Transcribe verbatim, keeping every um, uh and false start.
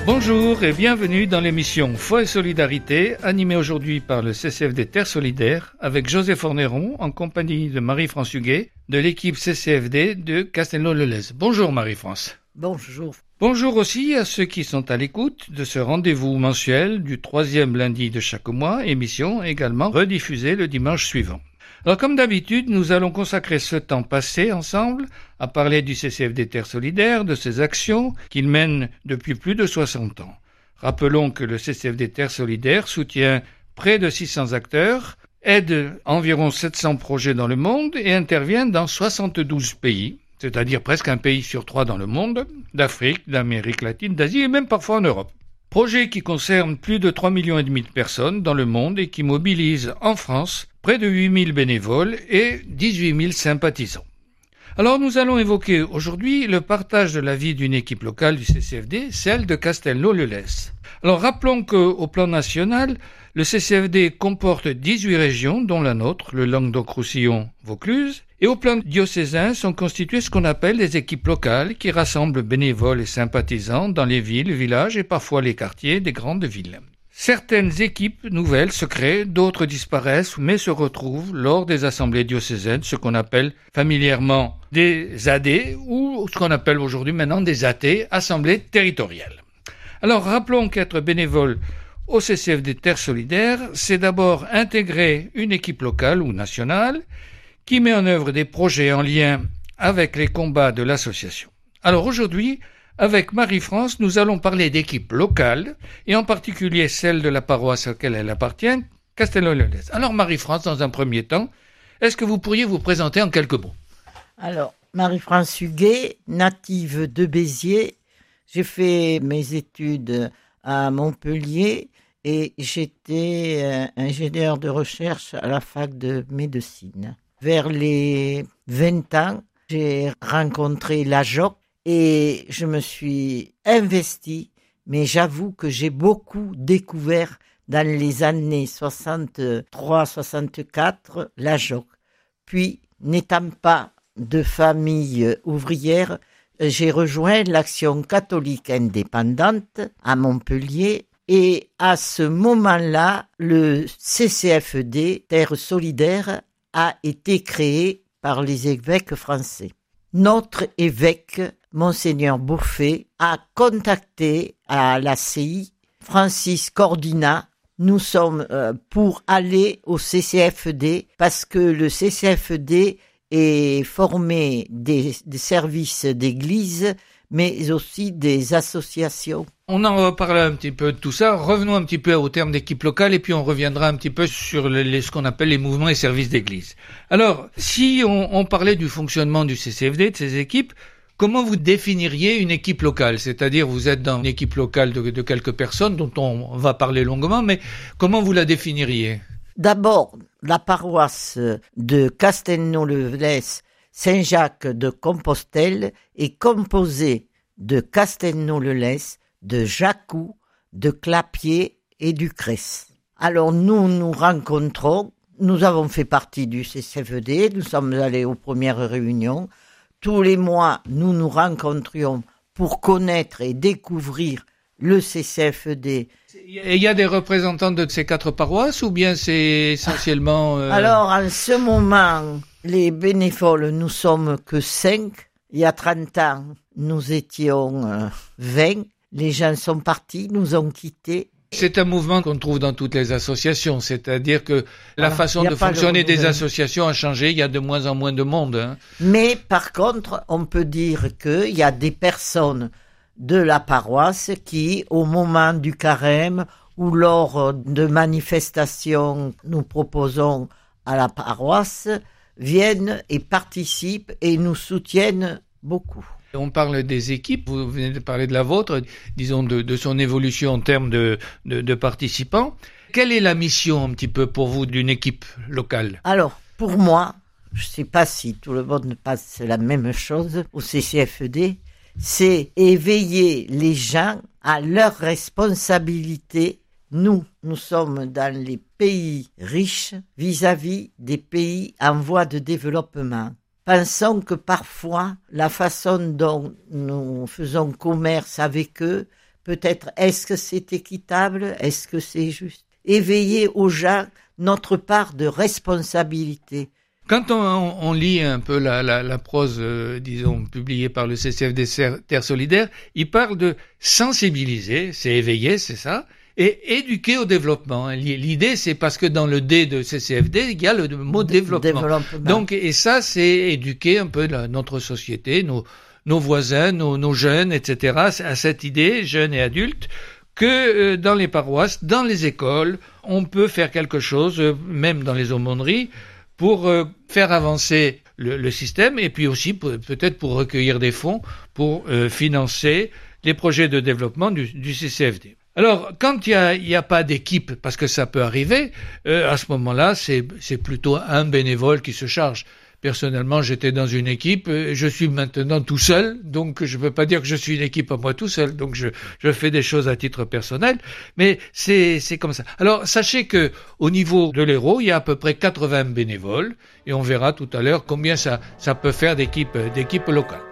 Bonjour et bienvenue dans l'émission Foi et Solidarité, animée aujourd'hui par le C C F D Terre Solidaire, avec Joseph Orneron, en compagnie de Marie-France Huguet, de l'équipe C C F D de Castelnau-le-Lez. Bonjour Marie-France. Bonjour. Bonjour aussi à ceux qui sont à l'écoute de ce rendez-vous mensuel du troisième lundi de chaque mois, émission également rediffusée le dimanche suivant. Alors comme d'habitude, nous allons consacrer ce temps passé ensemble à parler du C C F D Terre Solidaire, de ses actions qu'il mène depuis plus de soixante ans. Rappelons que le C C F D Terre Solidaire soutient près de six cents acteurs, aide environ sept cents projets dans le monde et intervient dans soixante-douze pays, c'est-à-dire presque un pays sur trois dans le monde, d'Afrique, d'Amérique latine, d'Asie et même parfois en Europe. Projet qui concerne plus de trois millions et demi de personnes dans le monde et qui mobilise en France près de huit mille bénévoles et dix-huit mille sympathisants. Alors nous allons évoquer aujourd'hui le partage de la vie d'une équipe locale du C C F D, celle de Castelnau-le-Lez. Alors rappelons qu'au plan national, le C C F D comporte dix-huit régions, dont la nôtre, le Languedoc-Roussillon-Vaucluse, et au plan diocésain sont constituées ce qu'on appelle des équipes locales qui rassemblent bénévoles et sympathisants dans les villes, villages et parfois les quartiers des grandes villes. Certaines équipes nouvelles se créent, d'autres disparaissent, mais se retrouvent lors des assemblées diocésaines, ce qu'on appelle familièrement des A D ou ce qu'on appelle aujourd'hui maintenant des A T, assemblées territoriales. Alors rappelons qu'être bénévole au C C F D Terre Solidaire, c'est d'abord intégrer une équipe locale ou nationale qui met en œuvre des projets en lien avec les combats de l'association. Alors aujourd'hui, avec Marie-France, nous allons parler d'équipes locales, et en particulier celle de la paroisse à laquelle elle appartient, Castelnau-le-Lez. Alors Marie-France, dans un premier temps, est-ce que vous pourriez vous présenter en quelques mots ? Alors, Marie-France Huguet, native de Béziers. J'ai fait mes études à Montpellier et j'étais euh, ingénieur de recherche à la fac de médecine. Vers les vingt ans, j'ai rencontré la J O C et je me suis investie, mais j'avoue que j'ai beaucoup découvert dans les années soixante-trois soixante-quatre la J O C. Puis, n'étant pas de famille ouvrière, j'ai rejoint l'Action catholique indépendante à Montpellier et à ce moment-là, le C C F D Terre Solidaire a été créé par les évêques français. Notre évêque, Monseigneur Bouffet, a contacté à la C I Francis Cordina. Nous sommes euh, pour aller au C C F D parce que le C C F D est formé des, des services d'église, mais aussi des associations. On en reparle un petit peu de tout ça. Revenons un petit peu au terme d'équipe locale et puis on reviendra un petit peu sur les, ce qu'on appelle les mouvements et services d'église. Alors, si on, on parlait du fonctionnement du C C F D, de ses équipes, comment vous définiriez une équipe locale ? C'est-à-dire, vous êtes dans une équipe locale de, de quelques personnes dont on va parler longuement, mais comment vous la définiriez ? D'abord, la paroisse de Castelnau-le-Lez, Saint-Jacques de Compostelle est composée de Castelnau-le-Lez, de Jacou, de Clapier et du Crès. Alors nous nous rencontrons, nous avons fait partie du C C F D, nous sommes allés aux premières réunions. Tous les mois, nous nous rencontrions pour connaître et découvrir le C C F D. Et il y a des représentants de ces quatre paroisses ou bien c'est essentiellement... Euh... Alors en ce moment, les bénévoles, nous sommes que cinq. Il y a trente ans, nous étions euh, vingt. Les gens sont partis, nous ont quittés. C'est un mouvement qu'on trouve dans toutes les associations, c'est-à-dire que la Alors, façon de fonctionner des associations a changé, il y a de moins en moins de monde. Hein. Mais par contre, on peut dire qu'il y a des personnes de la paroisse qui, au moment du carême ou lors de manifestations, nous proposons à la paroisse, viennent et participent et nous soutiennent beaucoup. On parle des équipes, vous venez de parler de la vôtre, disons de, de son évolution en termes de, de, de participants. Quelle est la mission un petit peu pour vous d'une équipe locale ? Alors, pour moi, je ne sais pas si tout le monde passe la même chose au C C F D, c'est éveiller les gens à leurs responsabilités. Nous, nous sommes dans les pays riches vis-à-vis des pays en voie de développement. Pensons que parfois, la façon dont nous faisons commerce avec eux peut-être, est-ce que c'est équitable? Est-ce que c'est juste? Éveiller aux gens notre part de responsabilité. Quand on, on lit un peu la, la, la prose, euh, disons, publiée par le C C F D Terre Solidaire, il parle de sensibiliser, c'est éveiller, c'est ça, et éduquer au développement. L'idée, c'est parce que dans le D de C C F D, il y a le mot développement. développement. Donc, et ça, c'est éduquer un peu la, notre société, nos, nos voisins, nos, nos jeunes, et cetera, à cette idée, jeunes et adultes, que euh, dans les paroisses, dans les écoles, on peut faire quelque chose, euh, même dans les aumôneries, pour euh, faire avancer le, le système et puis aussi pour, peut-être pour recueillir des fonds pour euh, financer les projets de développement du, du C C F D. Alors, quand il y a, il y a pas d'équipe, parce que ça peut arriver, euh, à ce moment-là, c'est, c'est plutôt un bénévole qui se charge. Personnellement, j'étais dans une équipe, je suis maintenant tout seul, donc je ne peux pas dire que je suis une équipe à moi tout seul, donc je, je fais des choses à titre personnel, mais c'est, c'est comme ça. Alors, sachez que au niveau de l'Hérault, il y a à peu près quatre-vingts bénévoles, et on verra tout à l'heure combien ça, ça peut faire d'équipes, d'équipes locales.